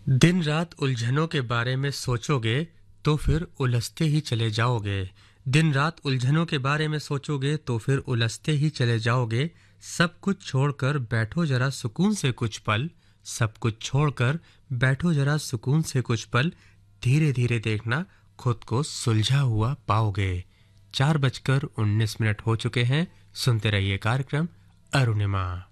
दिन रात उलझनों के बारे में सोचोगे तो फिर उलझते ही चले जाओगे। दिन रात उलझनों के बारे में सोचोगे तो फिर उलझते ही चले जाओगे। सब कुछ छोड़कर बैठो जरा सुकून से कुछ पल। सब कुछ छोड़कर बैठो जरा सुकून से कुछ पल। धीरे धीरे देखना खुद को सुलझा हुआ पाओगे। 4:19 हो चुके हैं। सुनते रहिए कार्यक्रम अरुणिमा।